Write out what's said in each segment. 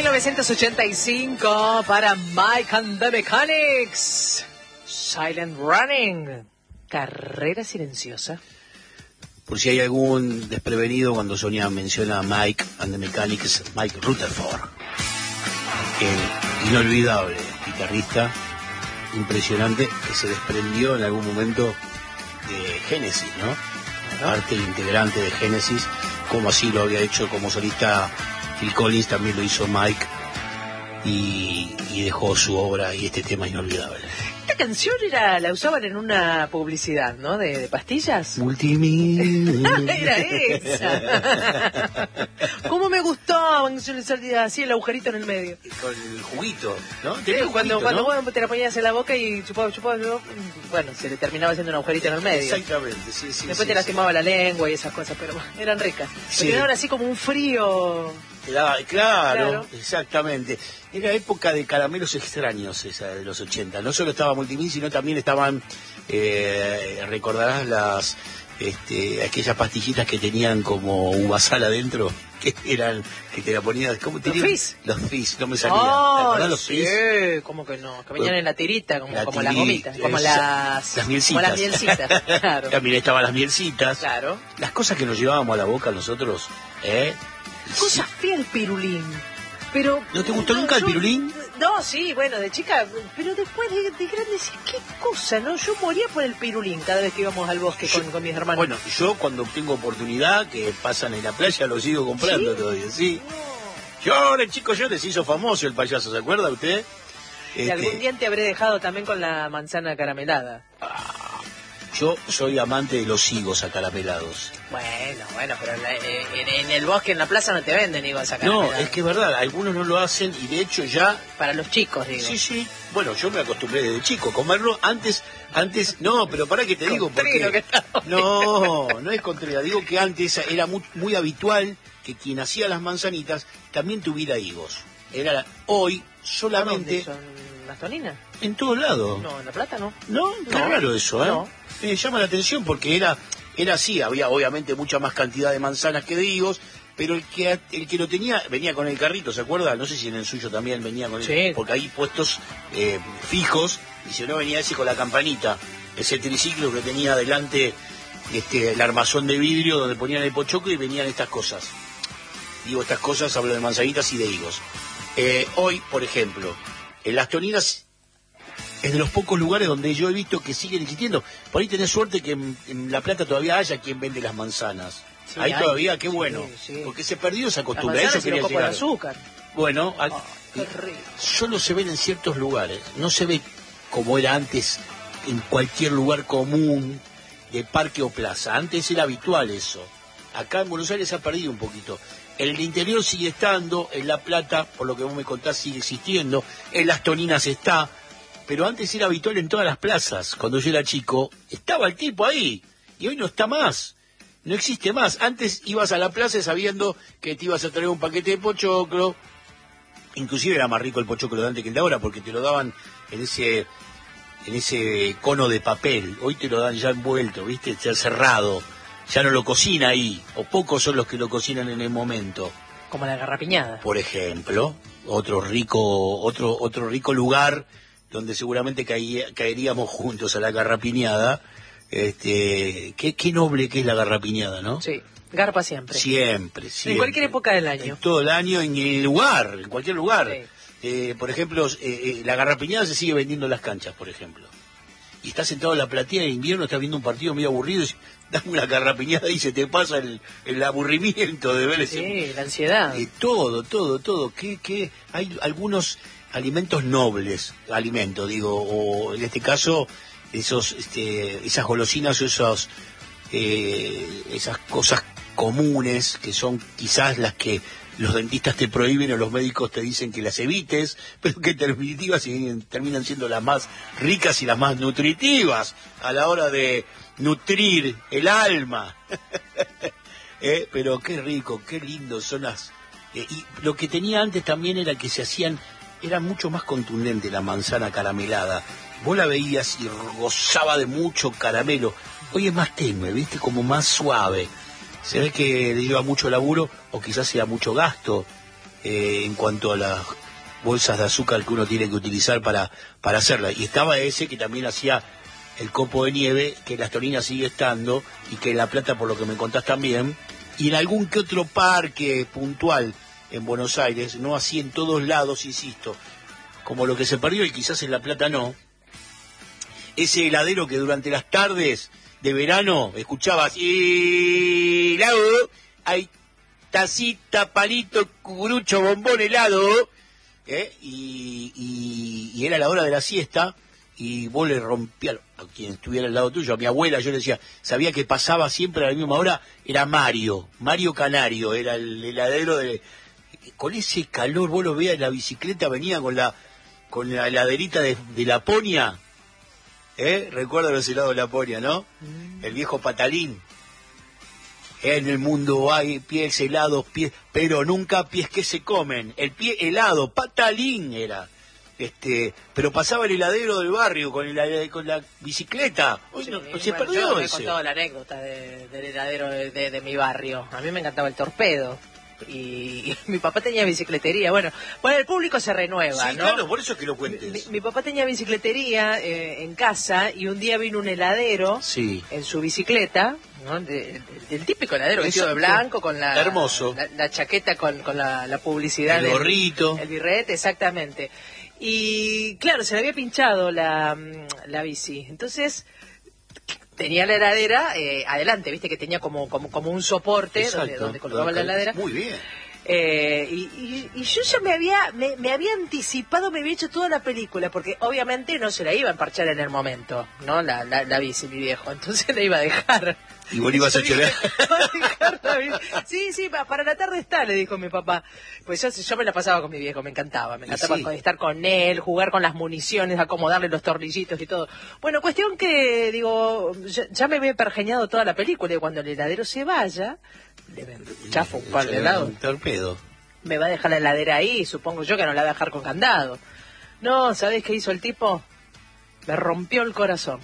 1985 para Mike and the Mechanics. Silent Running. Carrera silenciosa. Por si hay algún desprevenido, cuando Sonia menciona Mike and the Mechanics, Mike Rutherford, el inolvidable guitarrista, impresionante, que se desprendió en algún momento de Genesis, ¿no? Parte integrante de Genesis, como así lo había hecho como solista Phil Collins, también lo hizo Mike, y dejó su obra y este tema inolvidable. Esta canción la usaban en una publicidad, ¿no? De pastillas. Multimil. Era esa. ¿Cómo me gustaba que se le salía así el agujerito en el medio? Con el juguito, ¿no? Sí, cuando ¿no? vos te la ponías en la boca y chupaba, bueno, se le terminaba haciendo un agujerito en el medio. Exactamente, sí. Después te lastimaba la lengua y esas cosas, pero eran ricas. Sí. Pero ahora así como un frío. Claro, exactamente. Era época de caramelos extraños esa de los 80. No solo estaba Multimil, sino también estaban, recordarás aquellas pastillitas que tenían como uvasal adentro, que eran, que te la ponías, ¿cómo te digo? Los Fizz, no me salía. ¿Te acordás los Fizz? Sí, ¿cómo que no? Que venían en la tirita, como las gomitas, como las mielcitas. Como las mielcitas, claro. También estaban las mielcitas. Claro. Las cosas que nos llevábamos a la boca nosotros, Cosa fea el pirulín. Pero ¿no te gustó nunca el pirulín? No, sí, bueno, de chica, pero después de grande decís, qué cosa, ¿no? Yo moría por el pirulín cada vez que íbamos al bosque con mis hermanos. Bueno, yo cuando tengo oportunidad, que pasan en la playa, lo sigo comprando todavía, sí. Llore, chicos, llore, se hizo famoso el payaso, ¿se acuerda usted? Y algún día te habré dejado también con la manzana caramelada. Yo soy amante de los higos acaramelados. Bueno, pero en el bosque, en la plaza no te venden higos acaramelados. No, es que es verdad, algunos no lo hacen y de hecho ya... Para los chicos, digo. Sí. Bueno, yo me acostumbré desde chico a comerlo. Antes, no, pero para que te digo, porque... No es Contreras, digo que antes era muy habitual que quien hacía las manzanitas también tuviera higos. Hoy solamente... ¿Dónde son las toninas? En todos lados. No, en La Plata no. No, qué raro eso, ¿eh? No. Me llama la atención porque era así, había obviamente mucha más cantidad de manzanas que de higos, pero el que lo tenía venía con el carrito, ¿se acuerda? No sé si en el suyo también venía con sí. Porque hay puestos fijos, y si no venía ese con la campanita, ese triciclo que tenía adelante el armazón de vidrio donde ponían el pochoclo y venían estas cosas. Digo estas cosas, hablo de manzanitas y de higos. Hoy, por ejemplo, en las toninas es de los pocos lugares donde yo he visto que siguen existiendo. Por ahí tenés suerte que en La Plata todavía haya quien vende las manzanas. Sí, ahí todavía, qué bueno. Sí. Porque se perdió esa costumbre. Eso quería llegar. Con azúcar. Bueno, solo se ven en ciertos lugares. No se ve como era antes en cualquier lugar común de parque o plaza. Antes era habitual eso. Acá en Buenos Aires se ha perdido un poquito. En el interior sigue estando, en La Plata, por lo que vos me contás, sigue existiendo. En las toninas está. Pero antes era habitual en todas las plazas. Cuando yo era chico, estaba el tipo ahí. Y hoy no está más. No existe más. Antes ibas a la plaza sabiendo que te ibas a traer un paquete de pochoclo. Inclusive era más rico el pochoclo de antes que el de ahora, porque te lo daban en ese cono de papel. Hoy te lo dan ya envuelto, ¿viste? Ya cerrado. Ya no lo cocina ahí. O pocos son los que lo cocinan en el momento. Como la garrapiñada. Por ejemplo. Otro rico lugar donde seguramente caeríamos juntos a la garrapiñada. Qué noble que es la garrapiñada, ¿no? Sí, garpa siempre. Siempre. En cualquier época del año. En todo el año, en cualquier lugar. Sí. Por ejemplo, la garrapiñada se sigue vendiendo en las canchas, por ejemplo. Y estás sentado en la platea en invierno, estás viendo un partido medio aburrido y dame una garrapiñada y se te pasa el aburrimiento de ver ese... Sí, la ansiedad. Todo. Que hay algunos alimentos nobles, o en este caso esas golosinas o esas cosas comunes que son quizás las que los dentistas te prohíben o los médicos te dicen que las evites, pero que en definitiva terminan siendo las más ricas y las más nutritivas a la hora de nutrir el alma. Pero qué rico, qué lindo son las... y lo que tenía antes también era que era mucho más contundente la manzana caramelada. Vos la veías y gozaba de mucho caramelo. Hoy es más tenue, ¿viste? Como más suave. Se ve que le lleva mucho laburo o quizás sea mucho gasto en cuanto a las bolsas de azúcar que uno tiene que utilizar para hacerla. Y estaba ese que también hacía el copo de nieve, que en Las Toninas sigue estando, y que en La Plata, por lo que me contás también, y en algún que otro parque puntual en Buenos Aires, no así en todos lados, insisto, como lo que se perdió y quizás en La Plata no, ese heladero que durante las tardes de verano escuchabas, y helado, hay tacita, palito, cucurucho, bombón, helado, y era la hora de la siesta, y vos le rompías a quien estuviera al lado tuyo, a mi abuela, yo le decía, sabía que pasaba siempre a la misma hora, era Mario Canario, era el heladero con ese calor, vos lo veías en la bicicleta, venía con la heladerita de Laponia, recuerdo los helados de Laponia, ¿no? El viejo patalín. En el mundo hay pies helados, pero nunca pies que se comen. El pie helado, patalín era. Pero pasaba el heladero del barrio con la bicicleta. Hoy Sí, se perdió yo me he ese. contado la anécdota del heladero de mi barrio. A mí me encantaba el torpedo. Y mi papá tenía bicicletería. Bueno, el público se renueva, Sí, ¿no? claro, por eso es que lo cuentes. Mi papá tenía bicicletería en casa y un día vino un heladero Sí. en su bicicleta, ¿no? Del típico heladero vestido de Exacto. blanco con la Hermoso. la chaqueta con la publicidad El gorrito. el birrete, exactamente. Y claro, se le había pinchado la bici. Entonces tenía la heladera adelante, viste que tenía como un soporte donde colgaba la heladera. Muy bien. Y yo ya me había anticipado, me había hecho toda la película, porque obviamente no se la iba a emparchar en el momento, ¿no? La bici, mi viejo, entonces la iba a dejar. Y vos ibas a chorar. Sí, para la tarde está, le dijo mi papá. Pues yo me la pasaba con mi viejo, me encantaba Sí. estar con él, jugar con las municiones, acomodarle los tornillitos y todo. Bueno, cuestión que, digo, ya me había pergeñado toda la película, y cuando el heladero se vaya, le chafo un par de helados. Un torpedo. Me va a dejar la heladera ahí, supongo yo que no la va a dejar con candado. No, ¿sabés qué hizo el tipo? Me rompió el corazón.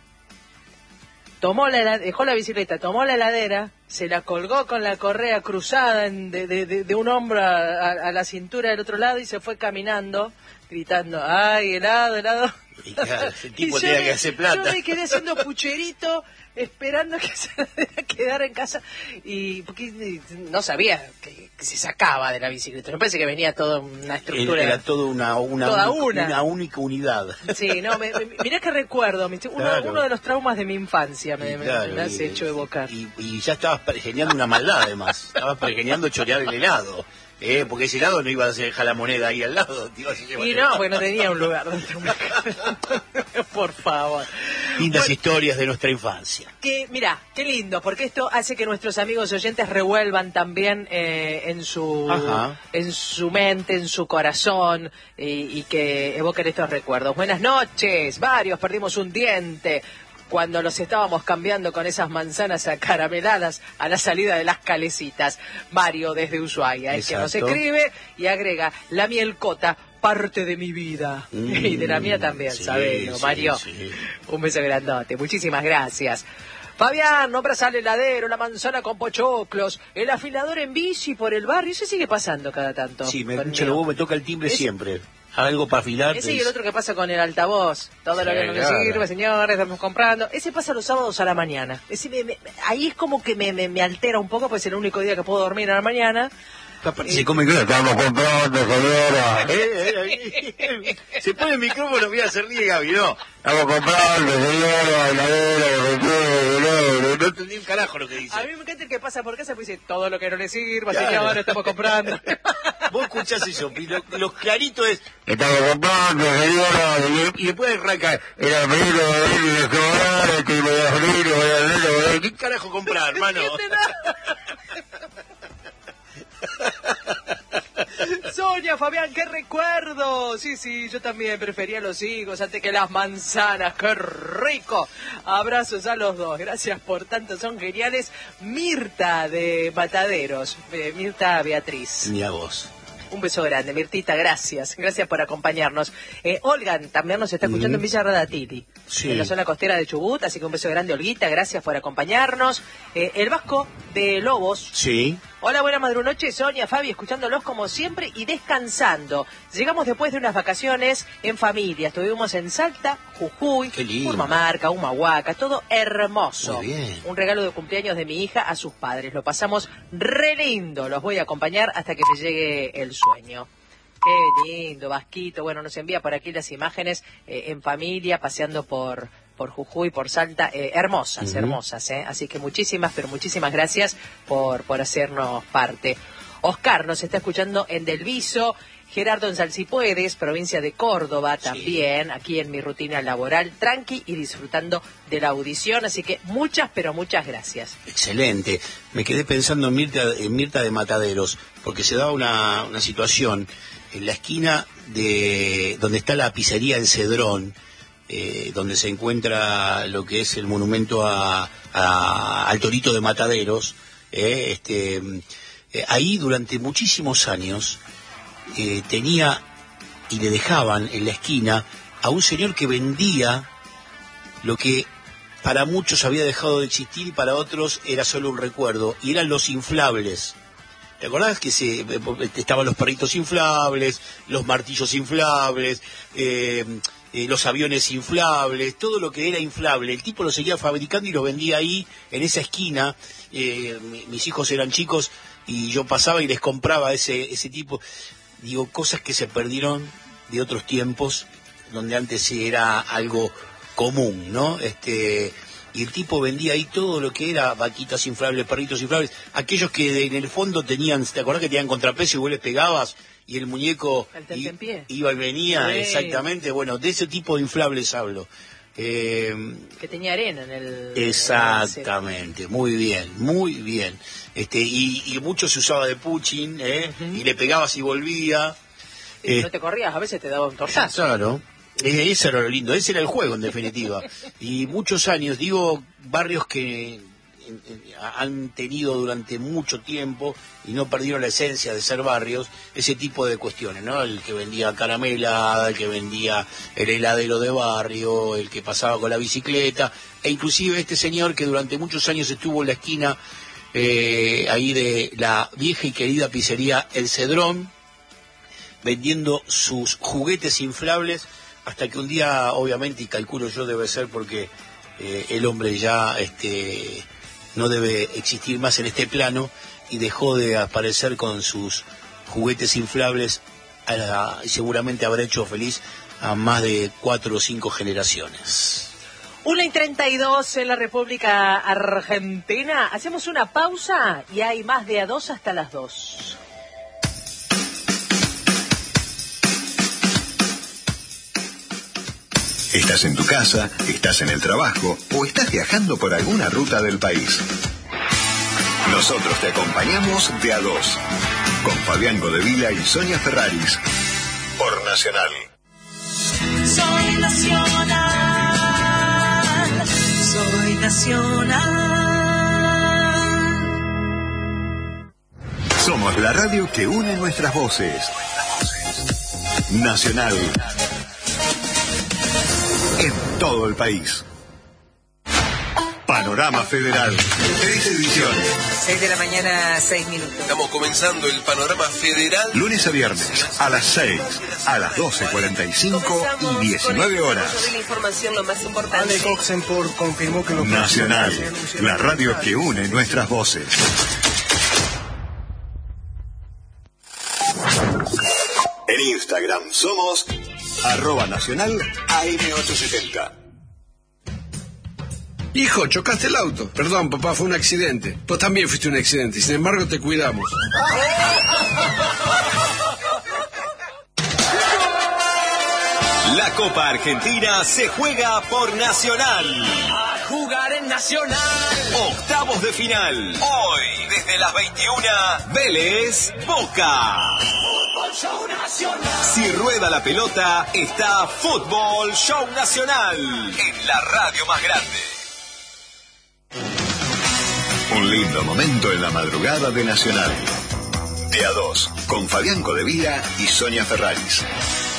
Dejó la bicicleta, tomó la heladera, se la colgó con la correa cruzada de un hombro a la cintura del otro lado y se fue caminando, gritando, ¡ay, helado, helado! Y claro, ese tipo Y yo tenía que hacer plata. Yo me quedé haciendo pucherito, esperando que se quedara en casa, y porque no sabía que se sacaba de la bicicleta. Me parece que venía toda una estructura. Era todo una única unidad. Sí, no, mirá que recuerdo, Claro. uno de los traumas de mi infancia me Claro, hace hecho evocar. Y ya estabas pergeñando una maldad, además. Estabas pergeñando chorear el helado. Porque ese helado no iba a dejar la moneda ahí al lado. Te ibas a llevar Y no, porque no tenía un lugar donde por favor. Lindas historias de nuestra infancia. Mirá, qué lindo, porque esto hace que nuestros amigos oyentes revuelvan también en su mente, en su corazón, y que evoquen estos recuerdos. Buenas noches, varios perdimos un diente cuando los estábamos cambiando con esas manzanas acarameladas a la salida de las calecitas. Mario desde Ushuaia, el que nos escribe y agrega, la mielcota, parte de mi vida. Y de la mía también, sí, sabelo, Mario. Sí. Un beso grandote, muchísimas gracias. Fabián, nombras al heladero, la manzana con pochoclos, el afilador en bici por el barrio. Eso sigue pasando cada tanto. Sí, me toca el timbre siempre. Algo para afilar. Ese y el otro que pasa con el altavoz. Todo lo que no me claro. sirve, señores, estamos comprando. Ese pasa los sábados a la mañana. Ahí es como que me altera un poco, pues es el único día que puedo dormir a la mañana. Se come que estamos comprando, señora. Se pone el micrófono, voy a hacer ríe, Gaby, no. Estamos comprando, señora, no entendí un carajo lo que dice. A mí me encanta el que pasa por casa, pues dice, todo lo que no le sirva, señor, estamos comprando. Vos escuchás eso, los claritos es, estamos comprando, señora, y después arranca, era primero, ¿qué carajo comprar, hermano? Sonia, Fabián, qué recuerdo. Sí, yo también prefería los higos antes que las manzanas. Qué rico. Abrazos a los dos. Gracias por tanto, son geniales. Mirta de Mataderos. Mirta Beatriz. Ni a vos. Un beso grande, Mirtita, gracias. Gracias por acompañarnos. Olgan también nos está escuchando en Villa Radatili, en la zona costera de Chubut, así que un beso grande, Olguita, gracias por acompañarnos. El Vasco de Lobos. Sí. Hola, buena madrunoche, Sonia, Fabi, escuchándolos como siempre y descansando. Llegamos después de unas vacaciones en familia. Estuvimos en Salta, Jujuy, Purmamarca, Humahuaca, todo hermoso. Muy bien. Un regalo de cumpleaños de mi hija a sus padres. Lo pasamos re lindo. Los voy a acompañar hasta que me llegue el sueño. Qué lindo, Vasquito. Bueno, nos envía por aquí las imágenes en familia, paseando por Jujuy, por Salta, hermosas, hermosas, así que muchísimas, pero muchísimas gracias por hacernos parte. Oscar nos está escuchando en Del Viso, Gerardo en Salsipuedes, provincia de Córdoba también, aquí en mi rutina laboral, tranqui y disfrutando de la audición, así que muchas, pero muchas gracias. Excelente. Me quedé pensando en Mirta de Mataderos, porque se da una situación en la esquina de donde está la pizzería El Cedrón, donde se encuentra lo que es el monumento al Torito de Mataderos. Ahí durante muchísimos años tenía y le dejaban en la esquina a un señor que vendía lo que para muchos había dejado de existir y para otros era solo un recuerdo, y eran los inflables. ¿Te acordás que estaban los perritos inflables, los martillos inflables, los aviones inflables, todo lo que era inflable? El tipo lo seguía fabricando y lo vendía ahí, en esa esquina. Mis hijos eran chicos y yo pasaba y les compraba ese tipo. Digo, cosas que se perdieron de otros tiempos, donde antes era algo común, ¿no? Y el tipo vendía ahí todo lo que era vaquitas inflables, perritos inflables, aquellos que en el fondo tenían, ¿te acordás que tenían contrapeso y vos les pegabas y el muñeco iba y venía? Sí. Exactamente, bueno, de ese tipo de inflables hablo. Que tenía arena en el... Exactamente, muy bien, muy bien. Y mucho se usaba de puchín, y le pegabas y volvía. Y no te corrías, a veces te daba un tortazo. Claro. Eso era lo lindo, ese era el juego en definitiva. Y muchos años, digo, barrios que han tenido durante mucho tiempo y no perdieron la esencia de ser barrios, ese tipo de cuestiones, ¿no? El que vendía caramela, el que vendía el heladero de barrio, el que pasaba con la bicicleta, e inclusive este señor que durante muchos años estuvo en la esquina ahí de la vieja y querida pizzería El Cedrón, vendiendo sus juguetes inflables, hasta que un día, obviamente, y calculo yo debe ser porque el hombre ya no debe existir más en este plano, y dejó de aparecer con sus juguetes inflables, y seguramente habrá hecho feliz a más de 4 o 5 generaciones. 1:32 en la República Argentina. Hacemos una pausa y hay más de A2 hasta las 2. Estás en tu casa, estás en el trabajo o estás viajando por alguna ruta del país. Nosotros te acompañamos de A2, con Fabián Godevila y Sonia Ferraris, por Nacional. Soy Nacional, soy Nacional. Somos la radio que une nuestras voces. Nacional. En todo el país. Panorama Federal. 3 ediciones. 6 de la mañana, 6 minutos. Estamos comenzando el Panorama Federal. Lunes a viernes, a las 6, a las 12:45 y 19 horas. La información, lo más importante. Ale Oxenford confirmó que Nacional, la radio que une nuestras voces. En Instagram somos @nacional AM870. Hijo, chocaste el auto. Perdón, papá, fue un accidente. Vos también fuiste un accidente y sin embargo te cuidamos. La Copa Argentina se juega por Nacional. A jugar en Nacional. Octavos de final. Hoy, desde las 21, Vélez Boca. Fútbol Show Nacional. Si rueda la pelota, está Fútbol Show Nacional. En la radio más grande. Un lindo momento en la madrugada de Nacional. De A2, con Fabián Godevila y Sonia Ferraris.